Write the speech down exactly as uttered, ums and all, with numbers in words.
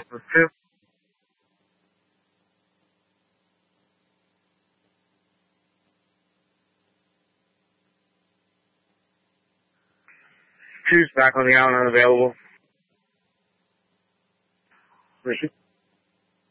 With two. Two's back on the island unavailable. Richard.